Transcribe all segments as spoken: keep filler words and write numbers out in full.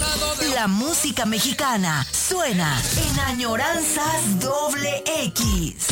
La música mexicana suena en Añoranzas Doble X.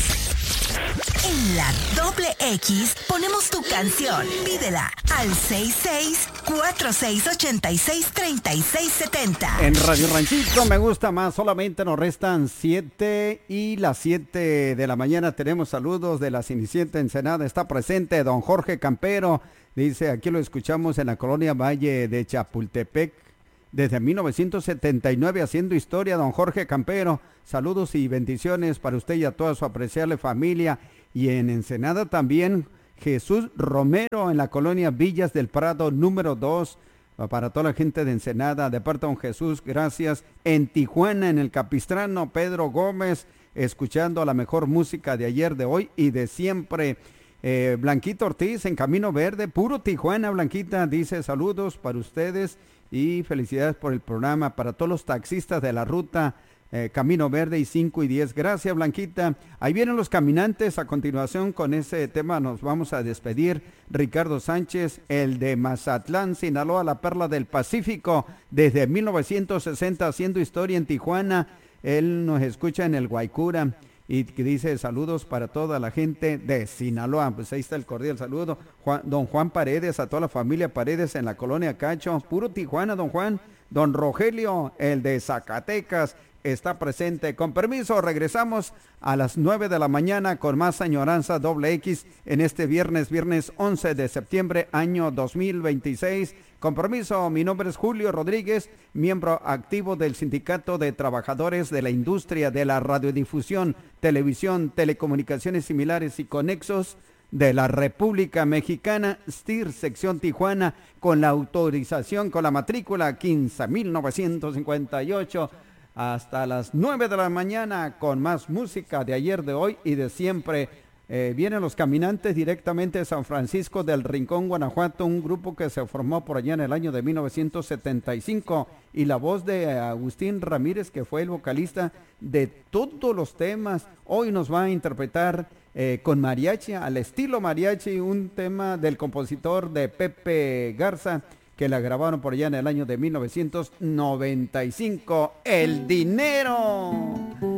En la Doble X ponemos tu canción. Pídela al seis seis cuatro seis ocho seis tres seis siete cero. En Radio Ranchito me gusta más. Solamente nos restan siete y las siete de la mañana. Tenemos saludos de la Cenicienta Ensenada. Está presente don Jorge Campero. Dice, aquí lo escuchamos en la colonia Valle de Chapultepec. Desde mil novecientos setenta y nueve haciendo historia, don Jorge Campero. Saludos y bendiciones para usted y a toda su apreciable familia. Y en Ensenada también, Jesús Romero en la colonia Villas del Prado número dos. Para toda la gente de Ensenada, de parte de don Jesús, gracias. En Tijuana, en el Capistrano, Pedro Gómez, escuchando la mejor música de ayer, de hoy y de siempre. Eh, Blanquita Ortiz en Camino Verde, puro Tijuana. Blanquita dice saludos para ustedes y felicidades por el programa, para todos los taxistas de la ruta eh, Camino Verde y cinco y diez. Gracias, Blanquita. Ahí vienen los caminantes. A continuación con ese tema nos vamos a despedir. Ricardo Sánchez, el de Mazatlán, Sinaloa, la perla del Pacífico, desde mil novecientos sesenta haciendo historia en Tijuana. Él nos escucha en el Guaycura y que dice saludos para toda la gente de Sinaloa. Pues ahí está el cordial saludo. Juan, don Juan Paredes, a toda la familia Paredes en la colonia Cacho, puro Tijuana, don Juan. Don Rogelio, el de Zacatecas, está presente. Con permiso, regresamos a las nueve de la mañana con más Añoranza Doble X en este viernes, viernes once de septiembre, año dos mil veintiséis. Con permiso, mi nombre es Julio Rodríguez, miembro activo del Sindicato de Trabajadores de la Industria de la Radiodifusión, Televisión, Telecomunicaciones Similares y Conexos de la República Mexicana, S T I R, sección Tijuana, con la autorización, con la matrícula quince mil novecientos cincuenta y ocho, hasta las nueve de la mañana con más música de ayer, de hoy y de siempre. Eh, vienen los caminantes directamente de San Francisco del Rincón, Guanajuato, un grupo que se formó por allá en el año de mil novecientos setenta y cinco, y la voz de Agustín Ramírez, que fue el vocalista de todos los temas, hoy nos va a interpretar eh, con mariachi, al estilo mariachi, un tema del compositor de Pepe Garza, que la grabaron por allá en el año de mil novecientos noventa y cinco, El Dinero.